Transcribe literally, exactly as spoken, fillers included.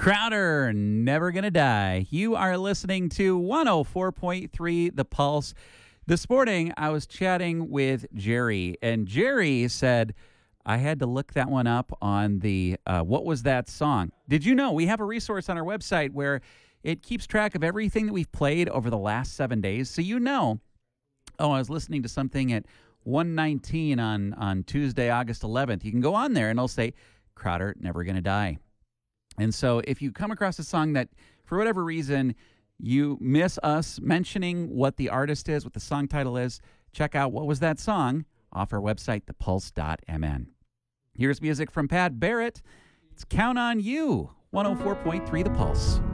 Crowder, Never Gonna Die. You are listening to one oh four point three The Pulse. This morning, I was chatting with Jerry, and Jerry said, I had to look that one up on the, uh, what was that song? Did you know we have a resource on our website where it keeps track of everything that we've played over the last seven days? So you know, oh, I was listening to something at one nineteen on, on Tuesday, August eleventh. You can go on there and it'll say, Crowder, Never Gonna Die. And so if you come across a song that, for whatever reason, you miss us mentioning what the artist is, what the song title is, check out What Was That Song off our website, the pulse dot m n. Here's music from Pat Barrett. It's Count on You, one oh four point three The Pulse.